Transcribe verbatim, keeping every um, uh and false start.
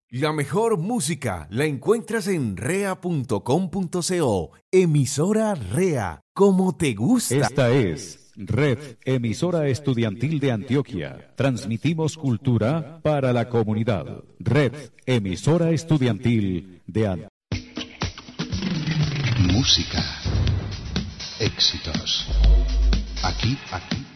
La mejor música la encuentras en rea punto com punto co. Emisora Rea, como te gusta. Esta es Red Emisora Estudiantil de Antioquia. Transmitimos cultura para la comunidad. Red Emisora Estudiantil de Antioquia. Música. Éxitos. Aquí, aquí.